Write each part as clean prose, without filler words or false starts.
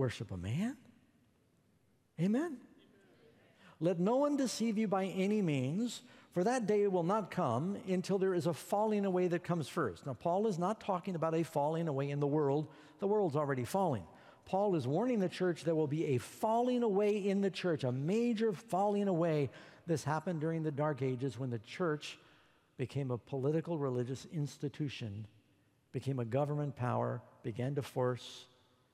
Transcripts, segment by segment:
worship a man. Amen? Let no one deceive you by any means, for that day will not come until there is a falling away that comes first. Now, Paul is not talking about a falling away in the world. The world's already falling. Paul is warning the church there will be a falling away in the church, a major falling away. This happened during the Dark Ages when the church became a political religious institution, became a government power, began to force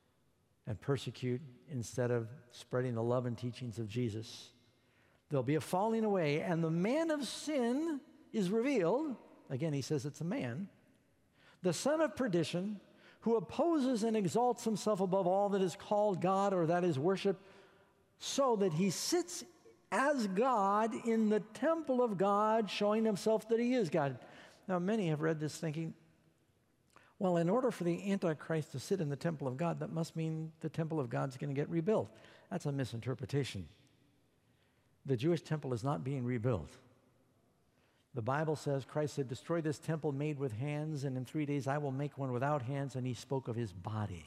and persecute instead of spreading the love and teachings of Jesus. There'll be a falling away, and the man of sin is revealed. Again, he says it's a man. The son of perdition, who opposes and exalts himself above all that is called God or that is worship, so that he sits as God in the temple of God, showing himself that he is God. Now, many have read this thinking, well, in order for the Antichrist to sit in the temple of God, that must mean the temple of God's going to get rebuilt. That's a misinterpretation. The Jewish temple is not being rebuilt. The Bible says Christ said, destroy this temple made with hands, and in 3 days I will make one without hands, and he spoke of his body.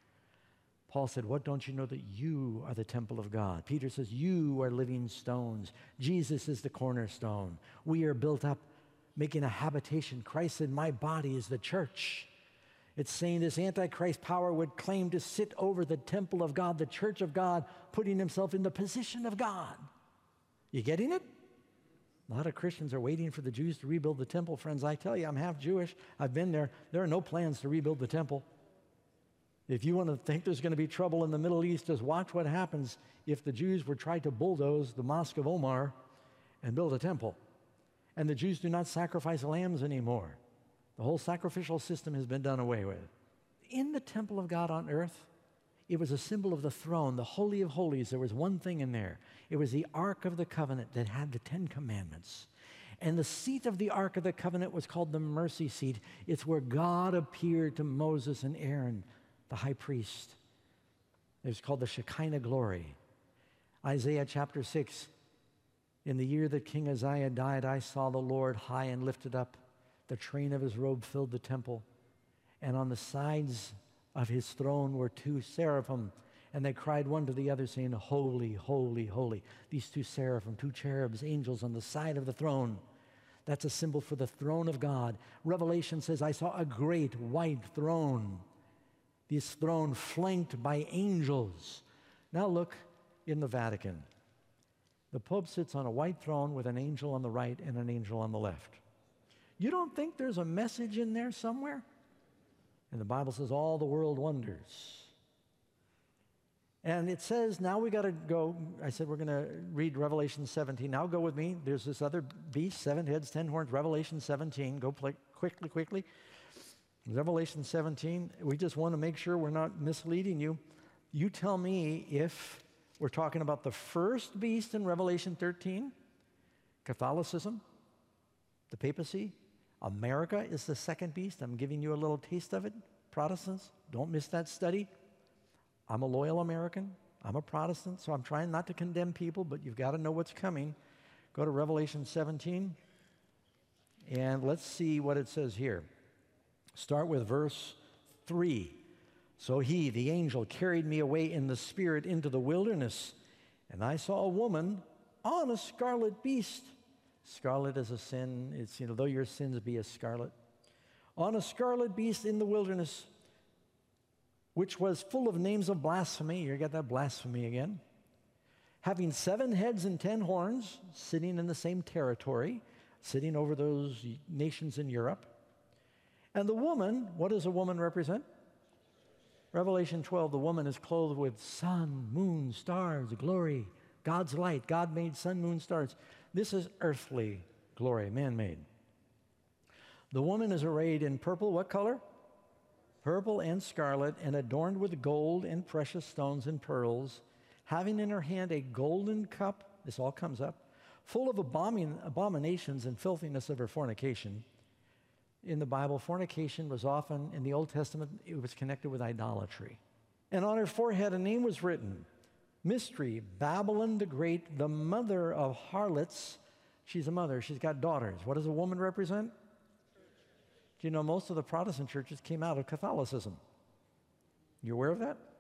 Paul said, what, don't you know that you are the temple of God? Peter says, you are living stones. Jesus is the cornerstone. We are built up, making a habitation. Christ said, my body is the church. It's saying this Antichrist power would claim to sit over the temple of God, the church of God, putting himself in the position of God. You getting it? A lot of Christians are waiting for the Jews to rebuild the temple. Friends, I tell you, I'm half Jewish. I've been there. There are no plans to rebuild the temple. If you want to think there's going to be trouble in the Middle East, just watch what happens if the Jews were trying to bulldoze the Mosque of Omar and build a temple. And the Jews do not sacrifice lambs anymore. The whole sacrificial system has been done away with. In the temple of God on earth, it was a symbol of the throne, the Holy of Holies. There was one thing in there. It was the Ark of the Covenant that had the 10 Commandments. And the seat of the Ark of the Covenant was called the mercy seat. It's where God appeared to Moses and Aaron, the high priest. It was called the Shekinah glory. Isaiah chapter 6, in the year that King Uzziah died, I saw the Lord high and lifted up. The train of his robe filled the temple. And on the sides of his throne were 2 seraphim, and they cried one to the other, saying, holy, holy, holy. These 2 seraphim, 2 cherubs, angels on the side of the throne. That's a symbol for the throne of God. Revelation says, I saw a great white throne. This throne flanked by angels. Now look in the Vatican. The Pope sits on a white throne with an angel on the right and an angel on the left. You don't think there's a message in there somewhere? And the Bible says all the world wonders. And it says, now we got to go. I said we're going to read Revelation 17. Now go with me. There's this other beast, 7 heads, 10 horns, Revelation 17. Go quickly. Revelation 17. We just want to make sure we're not misleading you. You tell me if we're talking about the first beast in Revelation 13, Catholicism, the papacy. America is the second beast. I'm giving you a little taste of it. Protestants, don't miss that study. I'm a loyal American. I'm a Protestant, so I'm trying not to condemn people, but you've got to know what's coming. Go to Revelation 17, and let's see what it says here. Start with verse 3. So he, the angel, carried me away in the spirit into the wilderness, and I saw a woman on a scarlet beast. Scarlet is a sin. It's, though your sins be as scarlet. On a scarlet beast in the wilderness, which was full of names of blasphemy. You got that blasphemy again. Having 7 heads and 10 horns, sitting in the same territory, sitting over those nations in Europe. And the woman, what does a woman represent? Revelation 12, the woman is clothed with sun, moon, stars, glory, God's light. God made sun, moon, stars. This is earthly glory, man-made. The woman is arrayed in purple, what color? Purple and scarlet, and adorned with gold and precious stones and pearls, having in her hand a golden cup, this all comes up, full of abominations and filthiness of her fornication. In the Bible, fornication was often, in the Old Testament, it was connected with idolatry. And on her forehead a name was written, Mystery, Babylon the Great, the mother of harlots. She's a mother. She's got daughters. What does a woman represent? Do you know most of the Protestant churches came out of Catholicism? You aware of that?